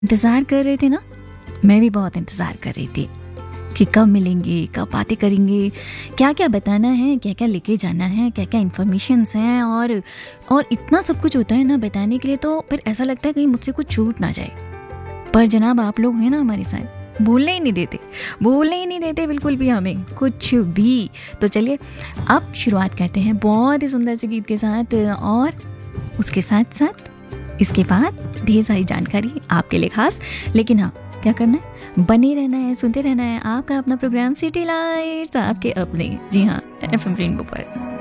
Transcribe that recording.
इंतज़ार कर रहे थे ना, मैं भी बहुत इंतज़ार कर रही थी कि कब मिलेंगे, कब बातें करेंगे, क्या क्या बताना है, क्या क्या लेके जाना है, क्या क्या इन्फॉर्मेशंस हैं। और इतना सब कुछ होता है ना बताने के लिए, तो फिर ऐसा लगता है कहीं मुझसे कुछ छूट ना जाए। पर जनाब आप लोग हैं ना हमारे साथ, बोलने ही नहीं देते, बोलने ही नहीं देते बिल्कुल भी हमें कुछ भी। तो चलिए अब शुरुआत करते हैं बहुत ही सुंदर से गीत के साथ, और उसके साथ साथ इसके बाद ढेर सारी जानकारी आपके लिए खास। लेकिन हाँ, क्या करना है, बने रहना है, सुनते रहना है आपका अपना प्रोग्राम सिटी लाइट्स, आपके अपने, जी हाँ, एफएम रेनबो पर।